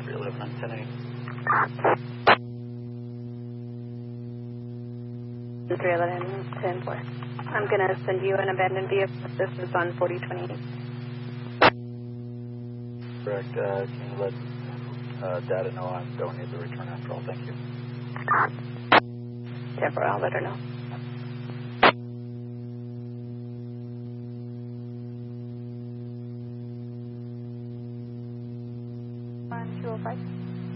311 on 10-8. 311, 10-4. I'm going to send you an abandoned vehicle. This is on 4028. Correct. Can you let Data know I don't need the return after all? Thank you. 10-4, I'll let her know. 205.